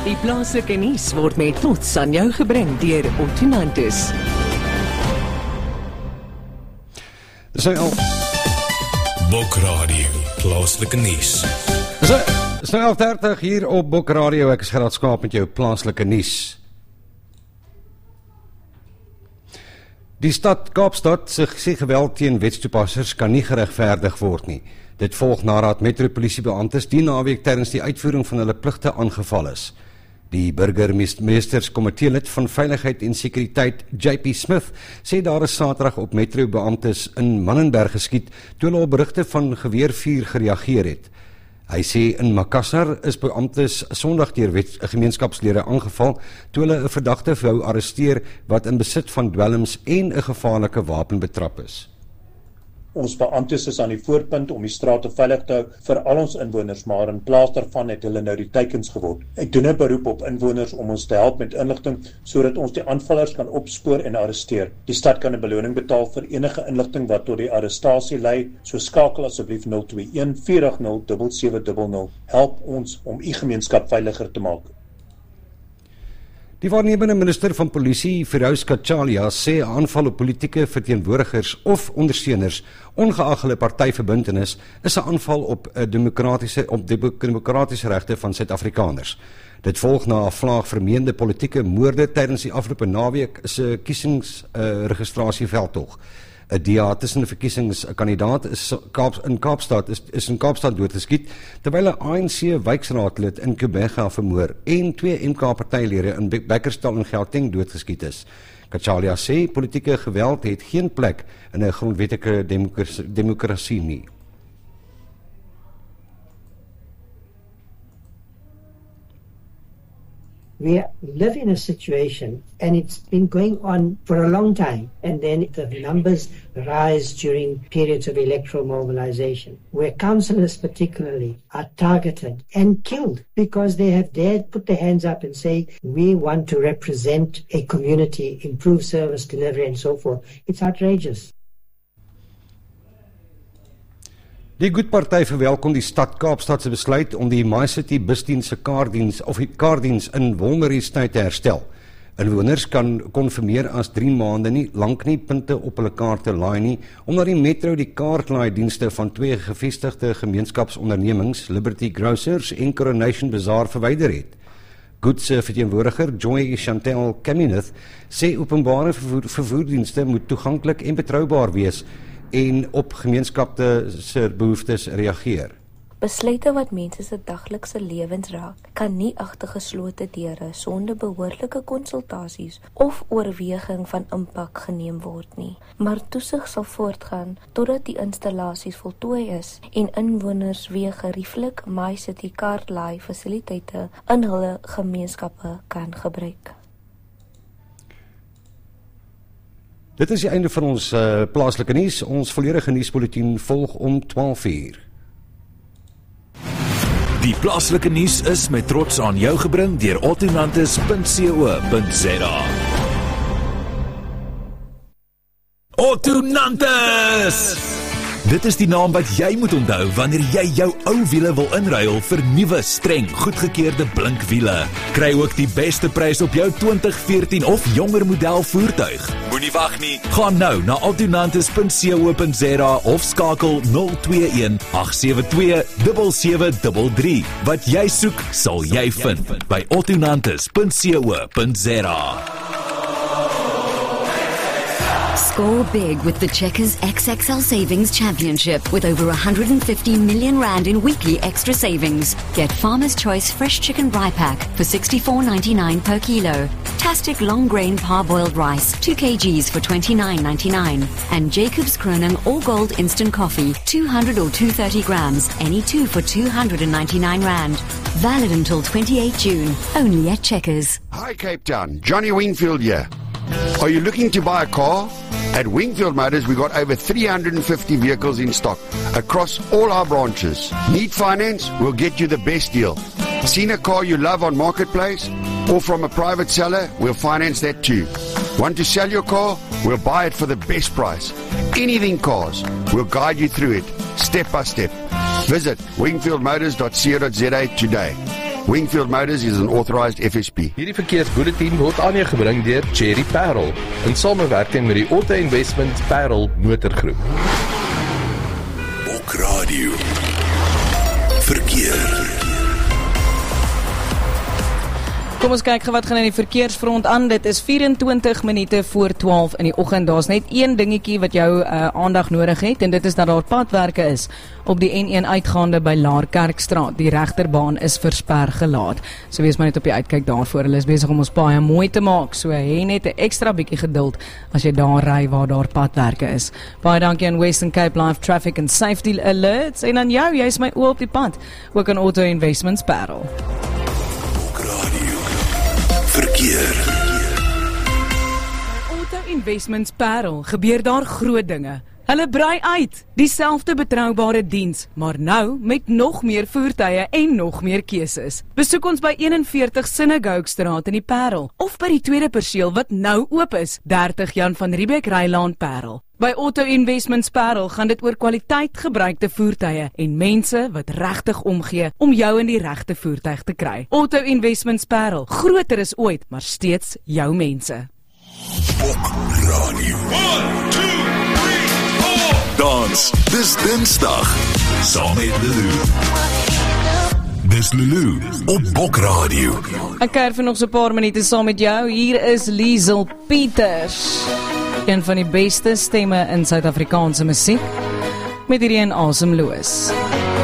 Die plaaslike nuus word met trots aan jou gebring deur Ottonantis. Dis nou al Bokradio, plaaslike nuus. Dis nou 11:30 hier op Bokradio. Ek is Gerard Skaap met jou plaaslike nuus. Die stad Kaapstad sê geweld teen wetstoepassers kan nie geregverdig word nie. Dit volg nadat metropolisiebeamptes die naweek tydens die uitvoering van hulle pligte aangeval is. Die burgemeesterskomitee-lid van Veiligheid en Sekuriteit, JP Smith, sê daar is Saterdag op metrobeamptes in Mannenberg geskiet toe hulle op berigte van geweervuur gereageer het. Hy sê in Makassar is beamptes Sondag deur gemeenskapslede aangeval toe hulle 'n verdagte wou arresteer wat in besit van dwelms en 'n gevaarlike wapen betrap is. Ons beamptes is aan die voorpunt om die strate veilig te hou vir al ons inwoners, maar in plaas daarvan het hulle nou die teikens geword. Ek doen 'n beroep op inwoners om ons te help met inligting sodat ons die aanvallers kan opspoor en arresteer. Die stad kan 'n beloning betaal vir enige inligting wat tot die arrestasie lei, so skakel asseblief 021 480 7700. Help ons om u gemeenskap veiliger te maak. Die waarnemende minister van polisie, Firouz Kachalia, sê 'n aanval op politieke verteenwoordigers of ondersteuners, ongeag hulle partyverbintenis, is 'n aanval op demokratiese regte van Suid-Afrikaners. Dit volg na 'n vlaag vermeende politieke moorde tydens die afgelope naweek se kiesingsregistrasieveldtog. 'n DA tussen 'n verkiesingskandidaat is in Kaapstad doodgeskiet, terwyl 'n ANC wijkraadlid in Kubega vermoor en 2 MK-partylede in Bekkersdal en Gauteng doodgeskiet is. Kachalia sê politieke geweld het geen plek in 'n grondwetlike demokrasie nie. We live in a situation, and it's been going on for a long time, and then the numbers rise during periods of electoral mobilization, where councillors particularly are targeted and killed because they have dared put their hands up and say, we want to represent a community, improve service delivery and so forth. It's outrageous. Die Goedparty verwelkom die stad Kaapstad se besluit om die MyCity busdiens se kaardiens in Wolmarie-tyd te herstel. Inwoners kon vir meer as 3 maande lank nie punte op hulle kaarte laai nie, omdat die metro die kaartlaai-dienste van 2 gevestigde gemeenskapsondernemings, Liberty Grocers en Coronation Bazaar, verwyder het. Good se verteenwoordiger, Joy Chantel Kamineth, sê openbare vervoerdienste moet toeganklik en betroubaar wees en op gemeenskapte se behoeftes reageer. Besluite wat mense se daglikse lewens raak, kan nie agter geslote deure sonder behoorlike konsultasies of oorweging van impak geneem word nie. Maar toesig sal voortgaan totdat die installasies voltooi is en inwoners weer gerieflik MyCity kaartlaai fasiliteite in hulle gemeenskappe kan gebruik. Dit is die einde van ons plaaslike nuus. Ons volledige nuusbulletin volg om 12:00. Die plaaslike nuus is met trots aan jou gebring deur Ottonantis.co.za. Ottonantis! Dit is die naam wat jy moet onthou wanneer jy jou ou wiele wil inruil vir nuwe, streng, goedgekeurde blink wiele. Kry ook die beste prys op jou 2014 of jonger model voertuig. Moenie wag nie, gaan nou na Ottonantis.co.za of skakel 021 872 7733. Wat jy soek, sal jy vind by Ottonantis.co.za. Score big with the Checkers XXL Savings Championship with over 150 million rand in weekly extra savings. Get Farmer's Choice Fresh Chicken Rye Pack for $64.99 per kilo. Tastic long grain parboiled rice 2 kgs for $29.99. And Jacob's Kronen All Gold Instant Coffee 200 or 230 grams, any 2 for $299 rand. Valid until 28 June, only at Checkers. Hi Cape Town, Johnny Wingfield here. Are you looking to buy a car? At Wingfield Motors, we got over 350 vehicles in stock across all our branches. Need finance? We'll get you the best deal. Seen a car you love on Marketplace or from a private seller? We'll finance that too. Want to sell your car? We'll buy it for the best price. Anything cars, we'll guide you through it, step by step. Visit wingfieldmotors.co.za today. Wingfield Motors is an authorized FSP. Hierdie verkeersbulletin word aan jou gebring deur Cherry Parel in samewerking met die Auto Investment Parel Motorgroep. Bok Radio. Verkeer. Kom ons kyk wat gaan in die verkeersfront aan. Dit is 24 minute voor 12 in die oggend. Daar's net een dingetjie wat jou aandag nodig het en dit is dat daar padwerke is op die N1 uitgaande by Laarkerkstraat. Die regterbaan is versper gelaat. So wees maar net op die uitkyk daarvoor. Hulle is besig om ons paai mooi te maak. So hê net 'n ekstra bietjie geduld as jy daar ry waar daar padwerke is. Baie dankie aan Western Cape Live Traffic and Safety Alerts en aan jou, jy's my oë op die pad. Ook aan Auto Investments Parel. Verkeer. Auto Investments Parel gebeur daar groot dinge. Hulle brei uit, dieselfde betroubare diens, maar nou met nog meer voertuie en nog meer keuses. Besoek ons by 41 Synagogue-straat in die Parel, of by die tweede perseel wat nou oop is, 30 Jan van Riebeeck Rylaan Parel. By Auto Investments Parel gaan dit oor kwaliteit gebruikte voertuie en mense wat regtig omgee om jou in die regte voertuig te kry. Auto Investments Parel, groter as ooit, maar steeds jou mense. Bok Radio. 1, 2, 3, 4. Dans, dis Dinsdag. Saam met Lulu. Dis Lulu op Bok Radio. Ek kuier vir nog so 'n paar minute saam met jou. Hier is Liesel Peters. Een van die beste stemme in Suid-Afrikaanse musiek met hierdie een asemloos.